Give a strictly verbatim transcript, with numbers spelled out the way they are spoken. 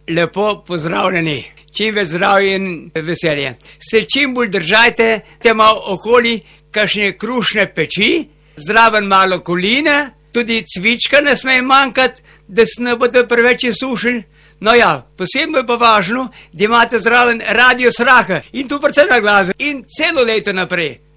lepo pozdravljeni. Čim več zdravja in veselje. Se čim bolj držajte, te malo okoli kakšne krušne peči, zraven malo koline, tudi cvička ne sme manjkati, da se ne bodo preveč sušili. No ja, posebno je pa važno, da imate zraven radio Sraha in tu predvsem na glas in celo leto naprej.